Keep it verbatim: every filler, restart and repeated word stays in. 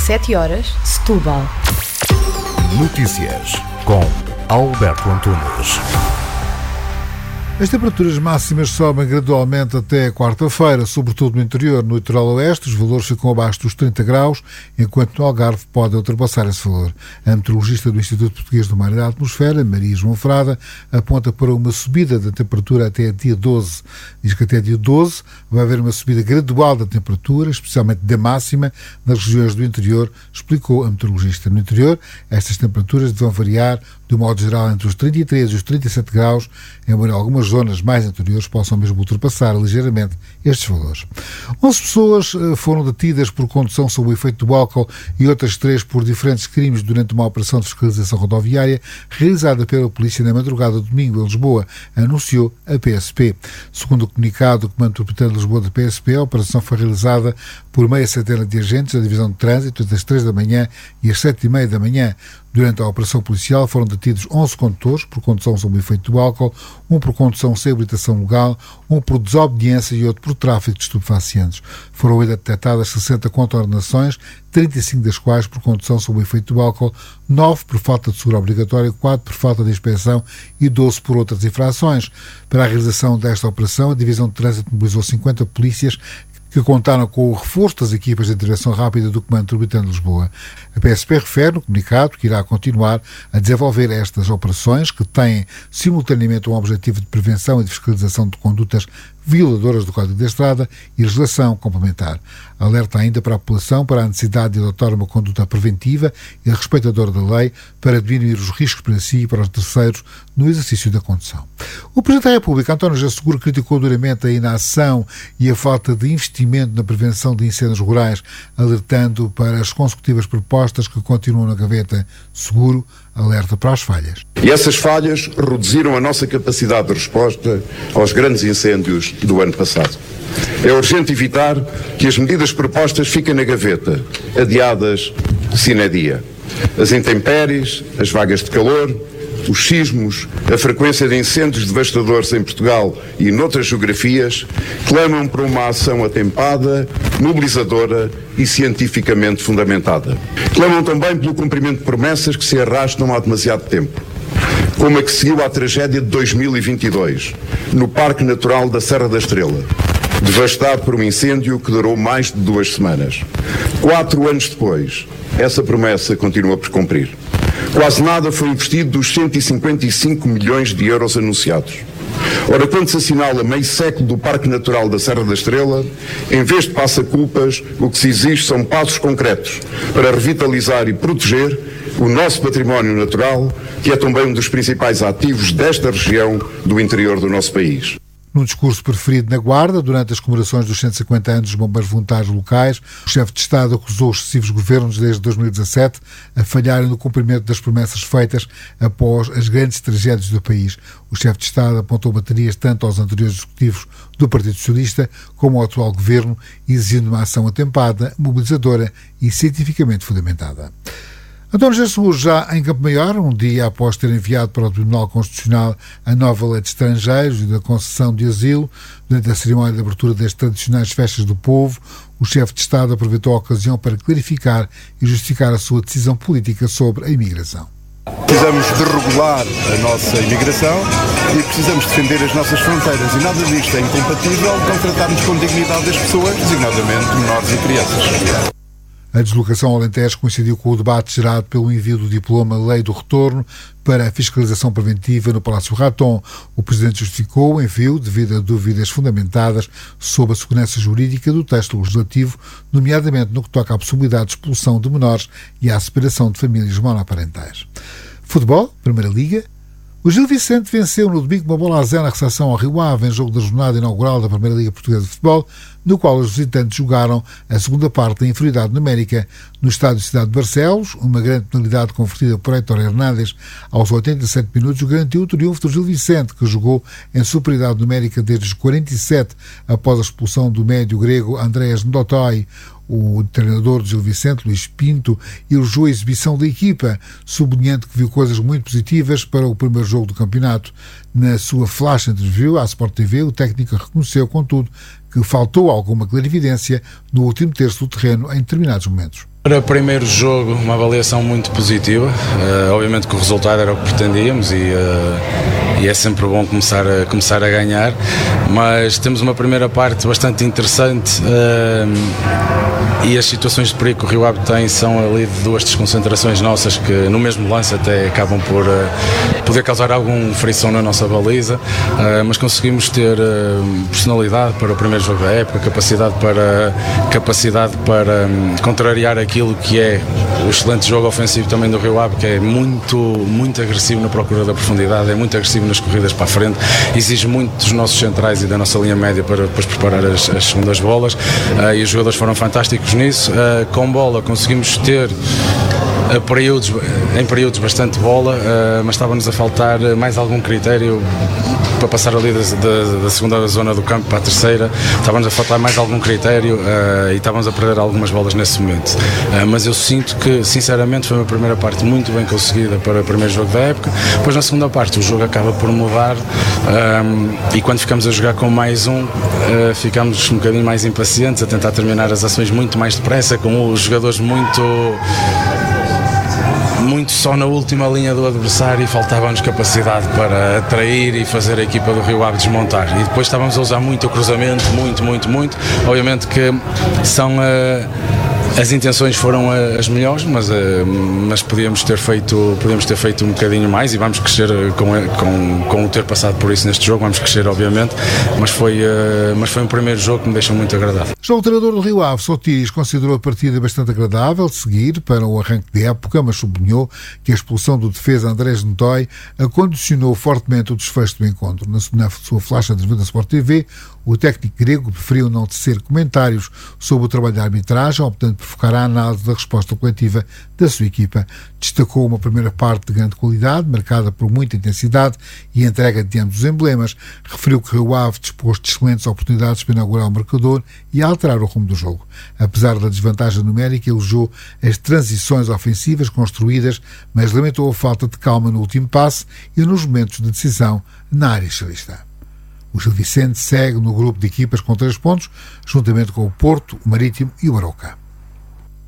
dezassete horas, Setúbal. Notícias com Alberto Antunes. As temperaturas máximas sobem gradualmente até quarta-feira, sobretudo no interior. No litoral oeste, os valores ficam abaixo dos trinta graus, enquanto no Algarve podem ultrapassar esse valor. A meteorologista do Instituto Português do Mar e da Atmosfera, Maria João Frada, aponta para uma subida da temperatura até dia doze. Diz que até dia doze vai haver uma subida gradual da temperatura, especialmente da máxima, nas regiões do interior, explicou a meteorologista. No interior, estas temperaturas vão variar, de modo geral, entre os trinta e três e os trinta e sete graus, embora algumas zonas mais interiores possam mesmo ultrapassar ligeiramente estes valores. onze pessoas foram detidas por condução sob o efeito do álcool e outras três por diferentes crimes durante uma operação de fiscalização rodoviária realizada pela polícia na madrugada de domingo em Lisboa, anunciou a P S P. Segundo o comunicado do Comando Metropolitano de Lisboa da P S P, a operação foi realizada por meia centena de agentes da Divisão de Trânsito entre as três da manhã e as sete e meia da manhã. Durante a operação policial foram detidos onze condutores por condução sob o efeito do álcool, um por condução sem habilitação legal, um por desobediência e outro por tráfico de estupefacientes. Foram ainda detectadas sessenta contraordenações, trinta e cinco das quais por condução sob o efeito do álcool, nove por falta de seguro obrigatório, quatro por falta de inspeção e doze por outras infrações. Para a realização desta operação, a Divisão de Trânsito mobilizou cinquenta polícias que contaram com o reforço das equipas de intervenção rápida do Comando Metropolitano de Lisboa. A P S P refere no comunicado que irá continuar a desenvolver estas operações que têm simultaneamente um objetivo de prevenção e de fiscalização de condutas violadoras do Código da Estrada e legislação complementar. Alerta ainda para a população para a necessidade de adotar uma conduta preventiva e respeitadora da lei para diminuir os riscos para si e para os terceiros no exercício da condução. O Presidente da República, António José Seguro, criticou duramente a inação e a falta de investimento na prevenção de incêndios rurais, alertando para as consecutivas propostas que continuam na gaveta. Seguro alerta para as falhas. E essas falhas reduziram a nossa capacidade de resposta aos grandes incêndios do ano passado. É urgente evitar que as medidas propostas fiquem na gaveta, adiadas sine die. As intempéries, as vagas de calor, os sismos, a frequência de incêndios devastadores em Portugal e noutras geografias clamam por uma ação atempada, mobilizadora e cientificamente fundamentada. Clamam também pelo cumprimento de promessas que se arrastam há demasiado tempo, como a que seguiu à tragédia de dois mil e vinte e dois, no Parque Natural da Serra da Estrela, devastado por um incêndio que durou mais de duas semanas. Quatro anos depois, essa promessa continua por cumprir. Quase nada foi investido dos cento e cinquenta e cinco milhões de euros anunciados. Ora, quando se assinala meio século do Parque Natural da Serra da Estrela, em vez de passa-culpas, o que se exige são passos concretos para revitalizar e proteger o nosso património natural, que é também um dos principais ativos desta região do interior do nosso país. Num discurso preferido na Guarda, durante as comemorações dos cento e cinquenta anos dos bombeiros voluntários locais, o chefe de Estado acusou os sucessivos governos desde dois mil e dezassete a falharem no cumprimento das promessas feitas após as grandes tragédias do país. O chefe de Estado apontou baterias tanto aos anteriores executivos do Partido Socialista como ao atual governo, exigindo uma ação atempada, mobilizadora e cientificamente fundamentada. António José Seguro, já em Campo Maior, um dia após ter enviado para o Tribunal Constitucional a nova lei de estrangeiros e da concessão de asilo, durante a cerimónia de abertura das tradicionais festas do povo, o chefe de Estado aproveitou a ocasião para clarificar e justificar a sua decisão política sobre a imigração. Precisamos de regular a nossa imigração e precisamos defender as nossas fronteiras, e nada disto é incompatível com tratarmos com dignidade das pessoas, designadamente menores e crianças. A deslocação ao Alentejo coincidiu com o debate gerado pelo envio do diploma Lei do Retorno para a fiscalização preventiva no Palácio Raton. O Presidente justificou o envio devido a dúvidas fundamentadas sobre a segurança jurídica do texto legislativo, nomeadamente no que toca à possibilidade de expulsão de menores e à separação de famílias monoparentais. Futebol, Primeira Liga. O Gil Vicente venceu no domingo uma bola a zero na recepção ao Rio Ave em jogo da jornada inaugural da Primeira Liga Portuguesa de Futebol, no qual os visitantes jogaram a segunda parte da inferioridade numérica no estádio Cidade de Barcelos. Uma grande penalidade convertida por Héctor Hernández aos oitenta e sete minutos garantiu o triunfo do Gil Vicente, que jogou em superioridade numérica desde os quarenta e sete após a expulsão do médio grego Andreas Ndotoy. O treinador do Gil Vicente, Luís Pinto, elogiou a exibição da equipa, sublinhando que viu coisas muito positivas para o primeiro jogo do campeonato. Na sua flash interview à Sport T V, o técnico reconheceu, contudo, que faltou alguma clarividência no último terço do terreno em determinados momentos. Para o primeiro jogo, uma avaliação muito positiva. Uh, obviamente que o resultado era o que pretendíamos e, uh, e é sempre bom começar a, começar a ganhar, mas temos uma primeira parte bastante interessante uh, e as situações de perigo que o Rio Ave tem são ali de duas desconcentrações nossas que no mesmo lance até acabam por uh, poder causar algum frição na nossa baliza, uh, mas conseguimos ter uh, personalidade para o primeiro jogo da época, capacidade para, capacidade para um, contrariar aqui aquilo que é o excelente jogo ofensivo também do Rio Ave, que é muito, muito agressivo na procura da profundidade, é muito agressivo nas corridas para a frente, exige muito dos nossos centrais e da nossa linha média para depois preparar as, as segundas bolas, uh, e os jogadores foram fantásticos nisso. Uh, com bola conseguimos ter a períodos, em períodos bastante bola, uh, mas estava-nos a faltar mais algum critério para passar ali da, da, da segunda zona do campo para a terceira. Estava-nos a faltar mais algum critério uh, e estávamos a perder algumas bolas nesse momento, uh, mas eu sinto que sinceramente foi uma primeira parte muito bem conseguida para o primeiro jogo da época. Depois na segunda parte o jogo acaba por mudar, um, e quando ficamos a jogar com mais um, uh, ficamos um bocadinho mais impacientes, a tentar terminar as ações muito mais depressa, com os jogadores muito muito só na última linha do adversário, e faltava-nos capacidade para atrair e fazer a equipa do Rio Ave desmontar, e depois estávamos a usar muito o cruzamento, muito, muito, muito, obviamente que são uh, as intenções foram uh, as melhores, mas, uh, mas podíamos ter feito podíamos ter feito um bocadinho mais, e vamos crescer com, com, com o ter passado por isso neste jogo, vamos crescer obviamente, mas foi, uh, mas foi um primeiro jogo que me deixou muito agradável. Já o treinador do Rio Ave, Sotiris, considerou a partida bastante agradável de seguir para o arranque de época, mas sublinhou que a expulsão do defesa Andrés Notói condicionou fortemente o desfecho do encontro. Na sua flash entrevista da Sport T V, o técnico grego preferiu não tecer comentários sobre o trabalho da arbitragem, optando por focar a análise da resposta coletiva da sua equipa. Destacou uma primeira parte de grande qualidade, marcada por muita intensidade e entrega de ambos os emblemas. Referiu que o Rio Ave dispôs de excelentes oportunidades para inaugurar o marcador e alterar o rumo do jogo. Apesar da desvantagem numérica, elogiou as transições ofensivas construídas, mas lamentou a falta de calma no último passe e nos momentos de decisão na área xalista. O Gil Vicente segue no grupo de equipas com três pontos, juntamente com o Porto, o Marítimo e o Arouca.